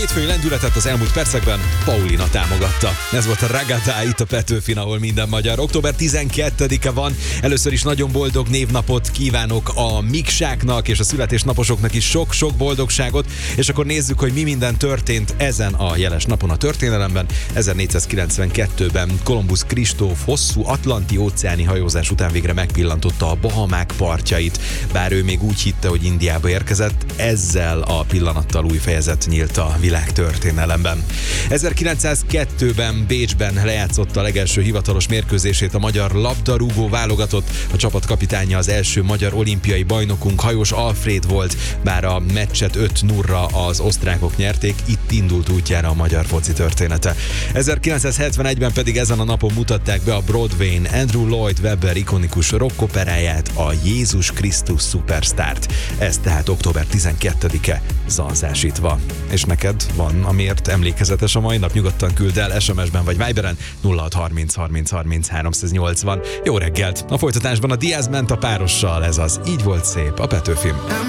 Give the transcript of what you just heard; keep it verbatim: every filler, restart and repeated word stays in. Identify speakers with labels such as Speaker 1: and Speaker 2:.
Speaker 1: hétfői lendületet az elmúlt percekben Paulina támogatta. Ez volt a Ragazza itt a Petőfin, ahol minden magyar. október tizenkettedike van. Először is nagyon boldog névnapot kívánok a Miksáknak és a születésnaposoknak is sok-sok boldogságot, és akkor nézzük, hogy mi minden történt ezen a jeles napon a történelemben. ezernégyszázkilencvenkettőben Kolumbusz Kristóf hosszú atlanti-óceáni hajózás után végre megpillantotta a Bahamák partjait. Bár ő még úgy hitte, hogy Indiába érkezett, ezzel a pillanattal új fejezet nyílt a világtörténelemben. ezerkilencszázkettőben Bécsben lejátszotta a legelső hivatalos mérkőzését a magyar labdarúgó válogatott. A csapat kapitánya az első magyar olimpiai bajnokunk, Hajós Alfréd volt, bár a meccset öt nullra az osztrákok nyerték, itt indult útjára a magyar foci története. ezerkilencszázhetvenegyben pedig ezen a napon mutatták be a Broadwayn Andrew Lloyd Webber ikonikus rockoperáját, a Jézus Krisztus Superstart. Ez tehát október tizenkettedike zanzásítva. És neked van, amiért emlékezetes a mai nap? Nyugodtan küld el es em es-ben vagy Viberen nulla hat harminc harminc harminc háromszáznyolcvan. Jó reggelt! A folytatásban a Diaz ment a párossal, ez az Így volt szép a Petőfin.